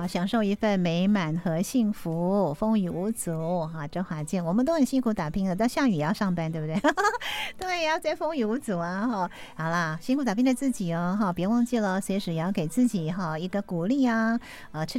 好，享受一份美满和幸福，风雨无阻哈。周华健，我们都很辛苦打拼的，到下雨也要上班，对不对？对，也要在风雨无阻啊哈。好啦，辛苦打拼的自己哦哈，别忘记了，随时也要给自己哈一个鼓励啊，